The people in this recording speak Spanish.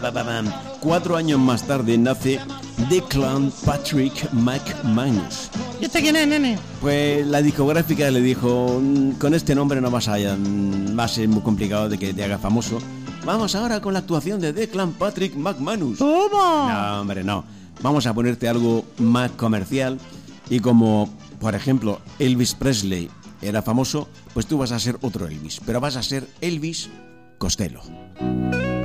4 años más tarde nace Declan Patrick McManus. ¿Y este quién es, nene? Pues la discográfica le dijo: con este nombre no va a ser muy complicado de que te hagas famoso. Vamos ahora con la actuación de Declan Patrick McManus. ¿Cómo? No, hombre, no. Vamos a ponerte algo más comercial. Y como, por ejemplo, Elvis Presley era famoso, pues tú vas a ser otro Elvis. Pero vas a ser Elvis Costello.